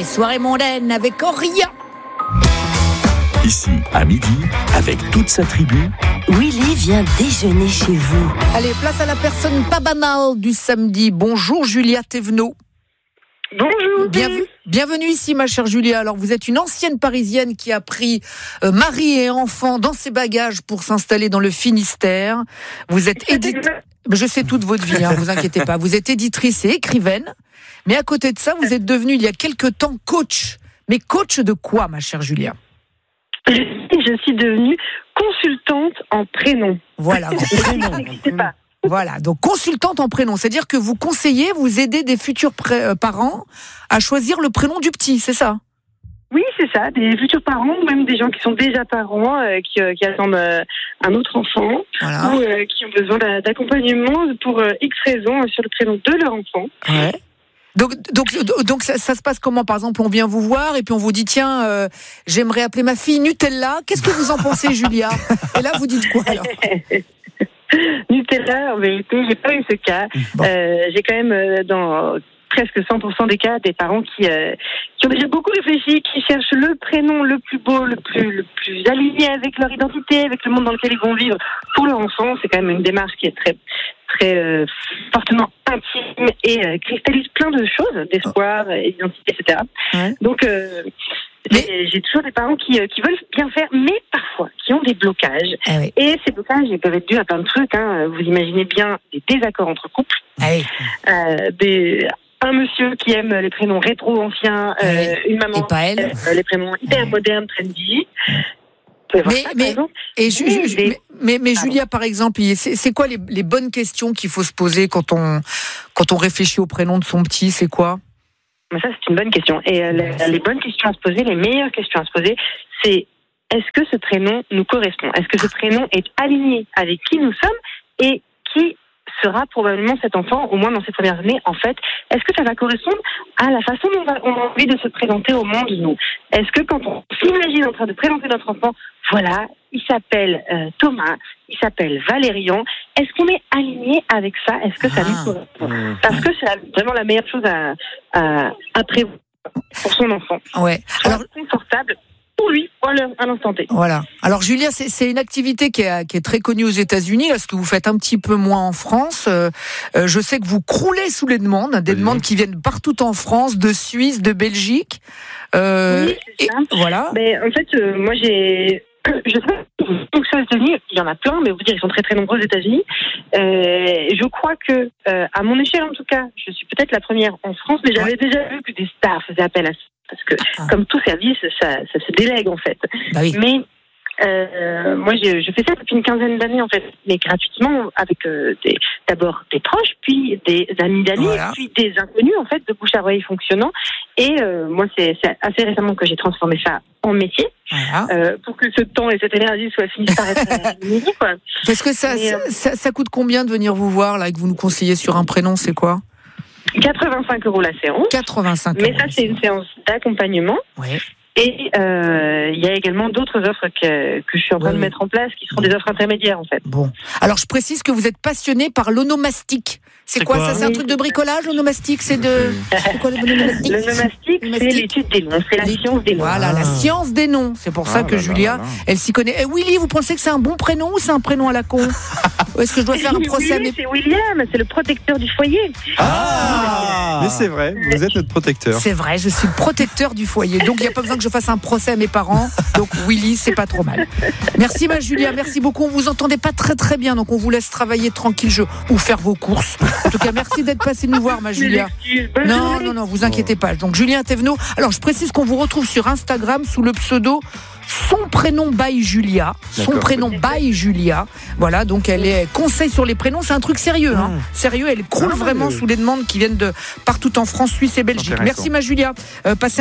soirée mondaine avec Auria. Ici, à midi, avec toute sa tribu, Willy vient déjeuner chez vous. Allez, place à la personne pas banale du samedi. Bonjour Julia Thévenot. Bonjour. Bienvenue ici, ma chère Julia. Alors, vous êtes une ancienne Parisienne qui a pris mari et enfant dans ses bagages pour s'installer dans le Finistère. Vous êtes Je sais toute votre vie, vous inquiétez pas. Vous êtes éditrice et écrivaine. Mais à côté de ça, vous êtes devenue, il y a quelque temps, coach. Mais coach de quoi, ma chère Julia ? Je suis devenue consultante en prénom. Voilà. Voilà, donc consultante en prénom, c'est-à-dire que vous conseillez, vous aidez des futurs parents à choisir le prénom du petit, c'est ça ? Oui, c'est ça, des futurs parents, ou même des gens qui sont déjà parents, qui attendent un autre enfant, voilà. Ou qui ont besoin d'accompagnement pour X raisons sur le prénom de leur enfant. Ouais. Donc ça se passe comment ? Par exemple, on vient vous voir et puis on vous dit tiens, j'aimerais appeler ma fille Nutella. Qu'est-ce que vous en pensez, Julia ? Et là, vous dites quoi alors ? Nutella, en vérité, j'ai pas eu ce cas. Bon. J'ai quand même dans presque 100% des cas des parents qui ont déjà beaucoup réfléchi, qui cherchent le prénom le plus beau, le plus aligné avec leur identité, avec le monde dans lequel ils vont vivre pour leur enfant. C'est quand même une démarche qui est très très fortement intime et cristallise plein de choses, d'espoir, d'identité, etc. Ouais. Donc j'ai toujours des parents qui veulent bien faire, mais parfois qui ont des blocages. Ah oui. Et ces blocages, ils peuvent être dus à plein de trucs. Vous imaginez bien des désaccords entre couples, ah oui. Un monsieur qui aime les prénoms rétro anciens, une maman et pas elle. Les prénoms hyper modernes, trendy. Mais Julia, par exemple, c'est quoi les bonnes questions qu'il faut se poser quand on réfléchit au prénom de son petit ? C'est quoi ? Ça, c'est une bonne question. Et les bonnes questions à se poser, les meilleures questions à se poser, c'est est-ce que ce prénom nous correspond ? Est-ce que ce prénom est aligné avec qui nous sommes et qui sera probablement cet enfant, au moins dans ses premières années, en fait, est-ce que ça va correspondre à la façon dont on a envie de se présenter au monde, nous ? Est-ce que quand on s'imagine en train de présenter notre enfant, voilà, il s'appelle Thomas, il s'appelle Valérian, est-ce qu'on est aligné avec ça ? Est-ce que ça lui correspond ? Parce que c'est vraiment la meilleure chose à prévoir pour son enfant. Ouais. Alors, confortable pour lui, à l'instant T. Voilà. Alors Julia, c'est une activité qui est très connue aux États-Unis, là, ce que vous faites un petit peu moins en France. Je sais que vous croulez sous les demandes, des demandes qui viennent partout en France, de Suisse, de Belgique. Oui, c'est ça. Voilà. Mais en fait, moi je sais pas si aux États-Unis, il y en a plein, mais vous dire ils sont très très nombreux aux États-Unis. Je crois que, à mon échelle en tout cas, je suis peut-être la première en France, mais j'avais déjà vu que des stars faisaient appel à ça. Parce que, comme tout service, ça se délègue, en fait. Bah oui. Mais, moi, je fais ça depuis une quinzaine d'années, en fait. Mais gratuitement, avec d'abord des proches, puis des amis d'amis, voilà. Puis des inconnus, en fait, de bouche à oreille fonctionnant. Et moi, c'est assez récemment que j'ai transformé ça en métier. Voilà. Pour que ce temps et cette énergie soient finis par être midi, quoi. Parce que ça coûte combien de venir vous voir, là, et que vous nous conseillez sur un prénom, c'est quoi ? 85 € la séance. 85 €. Mais ça, c'est une séance d'accompagnement. Ouais. Et il y a également d'autres offres que je suis en train de mettre en place, qui seront des offres intermédiaires, en fait. Bon. Alors, je précise que vous êtes passionné par l'onomastique. C'est quoi ça ? C'est un truc de bricolage, l'onomastique ? C'est quoi l'onomastique ? L'onomastique, c'est l'étude des noms. C'est la science des noms. Voilà, la science des noms. C'est pour ça que Julia, elle s'y connaît. Willy, vous pensez que c'est un bon prénom ou c'est un prénom à la con ? Ou est-ce que je dois faire un procès à mes... C'est William, c'est le protecteur du foyer. Mais c'est vrai, vous êtes notre protecteur. C'est vrai, je suis le protecteur du foyer. Donc, il n'y a pas besoin que je fasse un procès à mes parents. Donc, Willy, c'est pas trop mal. Merci, ma Julia, merci beaucoup. On vous entendait pas très très bien, donc on vous laisse travailler tranquille ou faire vos courses. En tout cas, merci d'être passé nous voir, ma Julia. Non, vous inquiétez pas. Donc, Julien Thévenot. Alors, je précise qu'on vous retrouve sur Instagram sous le pseudo Son prénom by Julia. Son prénom by Julia. Voilà, donc elle est conseil sur les prénoms. C'est un truc sérieux, Sérieux, elle croule vraiment sous les demandes qui viennent de partout en France, Suisse et Belgique. Merci, ma Julia. Passez